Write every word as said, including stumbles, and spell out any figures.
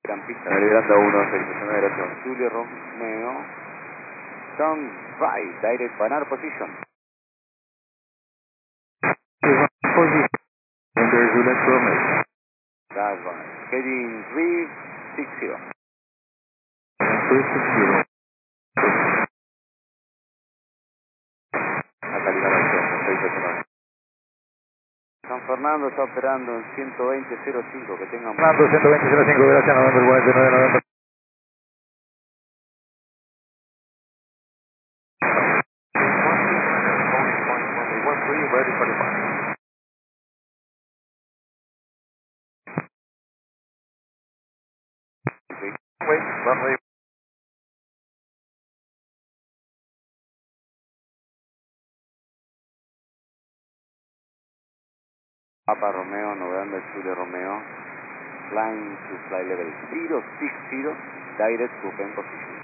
en pista, liberando uno, felicitaciones, gracias. Julio Romeo, turn right, direct banner position. Position. Under Juliet Romeo. That's right. Heading three sixty. three sixty. La calibración, felicitaciones. San Fernando está operando en ciento veinte cero cinco, que tengan... Fernando, ciento veinte cero cinco, gracias, noventa cuarenta y nueve, noventa. Ready for departure. Wait, runway. Papa Romeo, November Julio Romeo, flying to flight level zero six zero, direct to open position.